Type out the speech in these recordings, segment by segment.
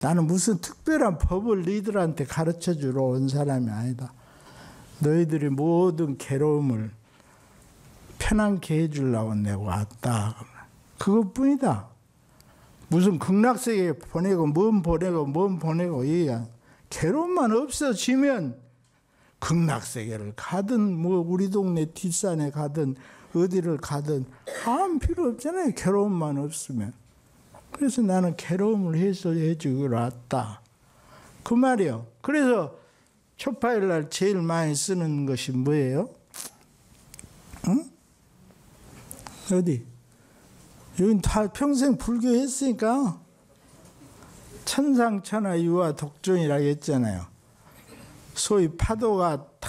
나는 무슨 특별한 법을 너희들한테 가르쳐 주러 온 사람이 아니다. 너희들의 모든 괴로움을 편안케 해주려고 내가 왔다. 그것뿐이다. 무슨 극락세계에 보내고 뭔 보내고 이야. 괴로움만 없어지면 극락세계를 가든 뭐 우리 동네 뒷산에 가든 어디를 가든 아무 필요 없잖아요. 괴로움만 없으면. 그래서 나는 괴로움을 해소해 주기로 왔다. 그 말이요. 그래서 초파일 날 제일 많이 쓰는 것이 뭐예요? 응? 어디? 여긴 다 평생 불교했으니까 천상천하 유화 독존이라고 했잖아요. 소위 파도가 다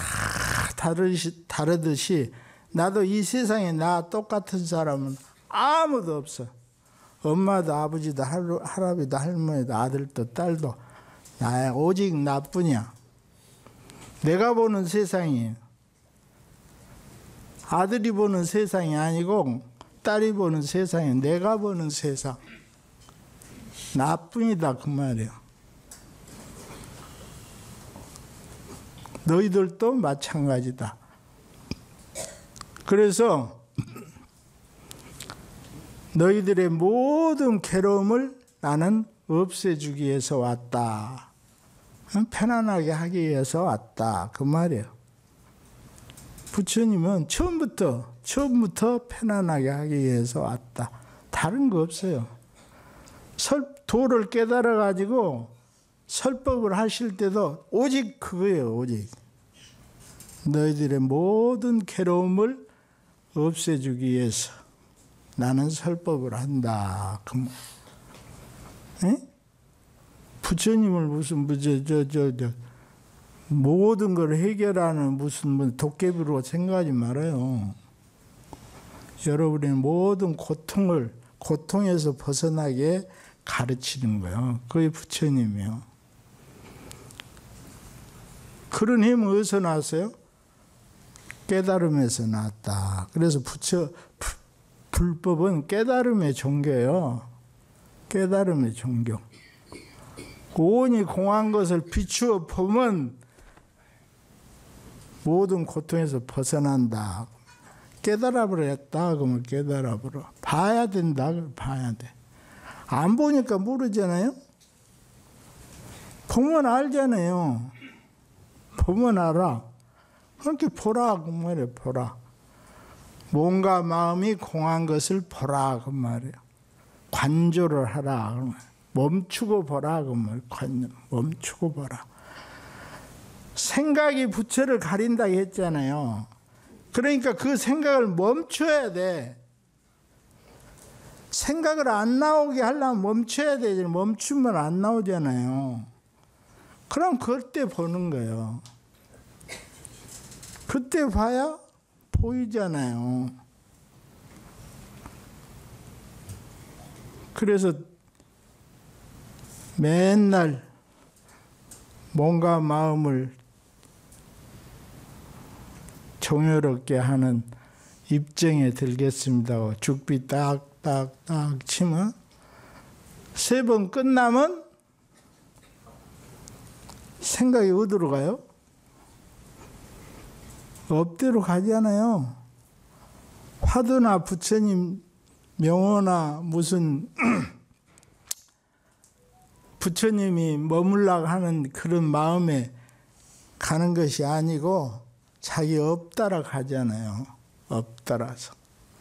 다르듯이 나도 이 세상에 나 똑같은 사람은 아무도 없어. 엄마도 아버지도 할아버지도 할머니도 아들도 딸도 나야 오직 나뿐이야. 내가 보는 세상이에요. 아들이 보는 세상이 아니고 딸이 보는 세상이 내가 보는 세상. 나뿐이다 그 말이에요. 너희들도 마찬가지다. 그래서 너희들의 모든 괴로움을 나는 없애주기 위해서 왔다. 편안하게 하기 위해서 왔다. 그 말이에요. 부처님은 처음부터 편안하게 하기 위해서 왔다. 다른 거 없어요. 도를 깨달아가지고 설법을 하실 때도 오직 그거예요. 오직. 너희들의 모든 괴로움을 없애주기 위해서 나는 설법을 한다. 부처님을 무슨 모든 걸 해결하는 무슨 도깨비로 생각하지 말아요. 여러분의 모든 고통에서 벗어나게 가르치는 거예요. 그게 부처님이요. 그런 힘은 어디서 나왔어요? 깨달음에서 나왔다. 그래서 불법은 깨달음의 종교예요. 깨달음의 종교. 온이 공한 것을 비추어 보면 모든 고통에서 벗어난다. 깨달아버렸다. 그러면 깨달아버려. 봐야 된다. 봐야 돼. 안 보니까 모르잖아요. 보면 알잖아요. 보면 알아. 그렇게 보라 그 말이에요. 보라. 몸과 마음이 공한 것을 보라 그 말이에요. 관조를 하라. 멈추고 보라 그 말. 멈추고 보라. 생각이 부처를 가린다고 했잖아요. 그러니까 그 생각을 멈춰야 돼. 생각을 안 나오게 하려면 멈춰야 되지. 멈추면 안 나오잖아요. 그럼 그때 보는 거예요. 그때 봐야 보이잖아요. 그래서 맨날 몸과 마음을 정열롭게 하는 입정에 들겠습니다. 죽비 딱딱딱 치면 3번 끝나면 생각이 어디로 가요? 업대로 가잖아요. 화두나 부처님 명호나 무슨 부처님이 머물라고 하는 그런 마음에 가는 것이 아니고 자기 업 따라 가잖아요. 업 따라서.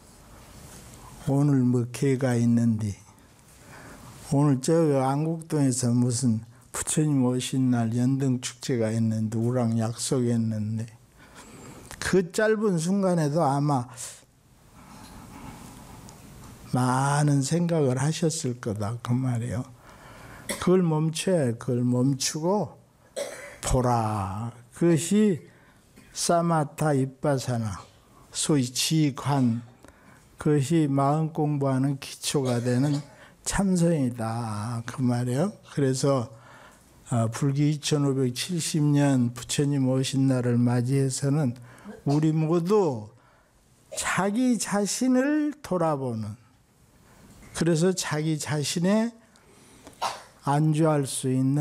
오늘 뭐 개가 있는데 오늘 저 안국동에서 무슨 부처님 오신 날 연등축제가 있는데 누구랑 약속했는데 그 짧은 순간에도 아마 많은 생각을 하셨을 거다 그 말이에요. 그걸 멈춰야 해. 그걸 멈추고 보라. 그것이 사마타 입바사나 소위 지관, 그것이 마음 공부하는 기초가 되는 참선이다 그 말이에요. 그래서 불교 2570년 부처님 오신 날을 맞이해서는 우리 모두 자기 자신을 돌아보는, 그래서 자기 자신의 안주할 수 있는